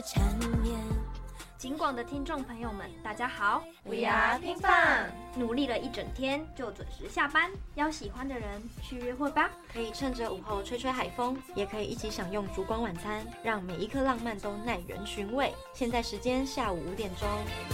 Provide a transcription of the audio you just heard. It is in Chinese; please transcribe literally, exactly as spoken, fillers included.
警广的听众朋友们，大家好 ，We are 拼饭， 努力了一整天，就准时下班，邀喜欢的人去约会吧。 可以趁着午后吹吹海风，也可以一起享用烛光晚餐，让每一刻浪漫都耐人寻味。现在时间下午五点钟。